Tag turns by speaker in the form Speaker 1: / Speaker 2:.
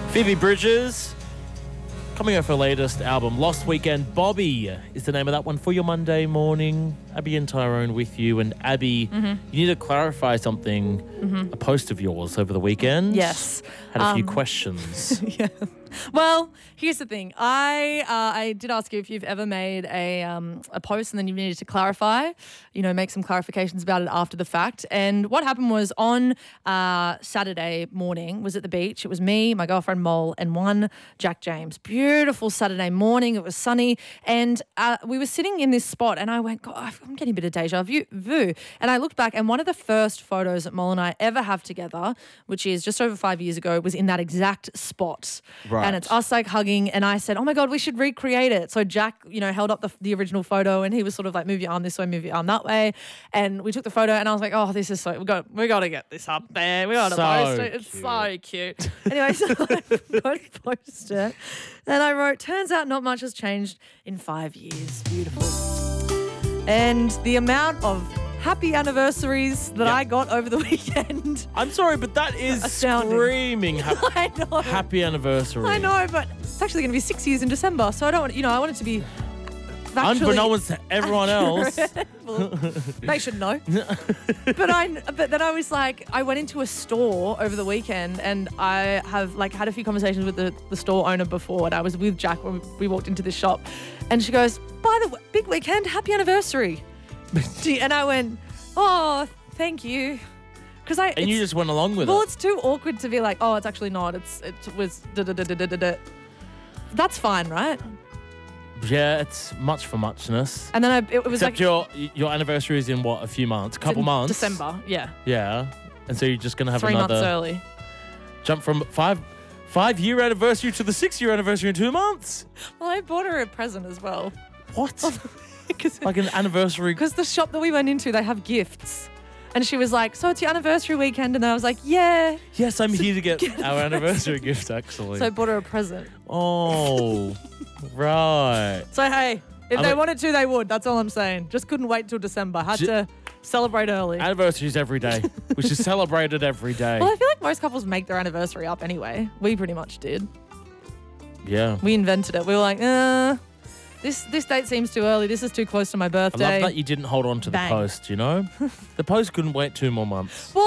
Speaker 1: Phoebe Bridgers, coming off her latest album, Lost Weekend. Bobby is the name of that one for your Monday morning. Abby and Tyrone with you. And Abby, you need to clarify something, a post of yours over the weekend.
Speaker 2: Yes.
Speaker 1: Had a few questions.
Speaker 2: Yeah. Well, here's the thing. I did ask you if you've ever made a post and then you needed to clarify, make some clarifications about it after the fact. And what happened was on Saturday morning, was at the beach. It was me, my girlfriend Mole, and one Jack James. Beautiful Saturday morning. It was sunny. And we were sitting in this spot and I went, God, I'm getting a bit of deja vu. And I looked back and one of the first photos that Mole and I ever have together, which is just over 5 years ago, was in that exact spot.
Speaker 1: Right.
Speaker 2: And it's us like hugging, and I said, oh my God, we should recreate it. So Jack, held up the original photo and he was sort of like, move your arm this way, move your arm that way. And we took the photo and I was like, oh, this is we got to get this up there. We got to post it. It's so cute. Anyway, so I post it. And I wrote, turns out not much has changed in 5 years. Beautiful. And the amount of happy anniversaries that I got over the weekend.
Speaker 1: I'm sorry, but that is
Speaker 2: astounding.
Speaker 1: Screaming
Speaker 2: I know.
Speaker 1: happy anniversary.
Speaker 2: I know, but it's actually going to be 6 years in December, so I don't want, I want it to be factually
Speaker 1: unbeknownst to everyone else.
Speaker 2: Well, they should know. But then I was like, I went into a store over the weekend and I have had a few conversations with the store owner before, and I was with Jack when we walked into this shop, and she goes, by the way, big weekend, happy anniversary. And I went, oh, thank you.
Speaker 1: And you just went along with it.
Speaker 2: Well, it's too awkward to be like, oh, it's actually not. It was da-da-da-da-da-da. That's fine, right?
Speaker 1: Yeah, it's much for muchness.
Speaker 2: And then it was
Speaker 1: Except your anniversary is in what, a few months? A couple months?
Speaker 2: December, yeah.
Speaker 1: Yeah. And so you're just going to have
Speaker 2: 3
Speaker 1: another...
Speaker 2: months early.
Speaker 1: Jump from five-year anniversary to the 6-year anniversary in 2 months.
Speaker 2: Well, I bought her a present as well.
Speaker 1: What? Like an anniversary?
Speaker 2: Because the shop that we went into, they have gifts. And she was like, so it's your anniversary weekend? And I was like, yeah.
Speaker 1: Yes, I'm here to get our anniversary gift, actually.
Speaker 2: So I bought her a present.
Speaker 1: Oh, right.
Speaker 2: So, hey, if they wanted to, they would. That's all I'm saying. Just couldn't wait till December. Had to celebrate early.
Speaker 1: Anniversaries every day. We should celebrate it every day.
Speaker 2: Well, I feel like most couples make their anniversary up anyway. We pretty much did.
Speaker 1: Yeah.
Speaker 2: We invented it. We were like, this date seems too early. This is too close to my birthday.
Speaker 1: I love that you didn't hold on to the post, The post couldn't wait 2 more months.
Speaker 2: Well,